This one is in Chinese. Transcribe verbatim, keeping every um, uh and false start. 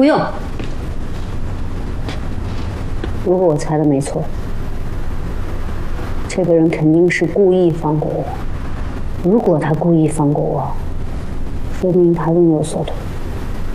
不用。如果我猜的没错，这个人肯定是故意放过我。如果他故意放过我，说明他另有所图。